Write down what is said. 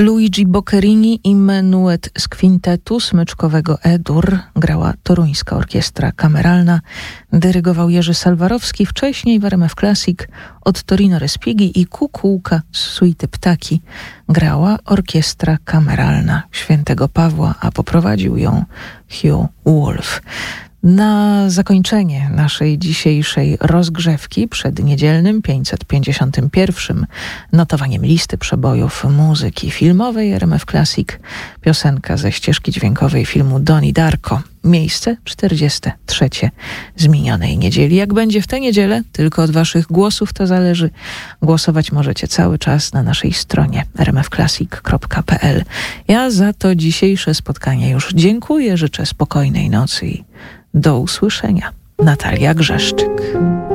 Luigi Boccherini i menuet z kwintetu smyczkowego E-dur grała Toruńska Orkiestra Kameralna, dyrygował Jerzy Salwarowski, wcześniej w RMF Classic od Torino Respighi i Kukułka z suity Ptaki grała Orkiestra Kameralna Świętego Pawła, a poprowadził ją Hugh Wolf. Na zakończenie naszej dzisiejszej rozgrzewki przed niedzielnym 551. notowaniem listy przebojów muzyki filmowej RMF Classic piosenka ze ścieżki dźwiękowej filmu Donnie Darko. Miejsce 43 z minionej niedzieli. Jak będzie w tę niedzielę, tylko od waszych głosów to zależy. Głosować możecie cały czas na naszej stronie rmfclassic.pl. Ja za to dzisiejsze spotkanie już dziękuję, życzę spokojnej nocy i do usłyszenia. Natalia Grzeszczyk.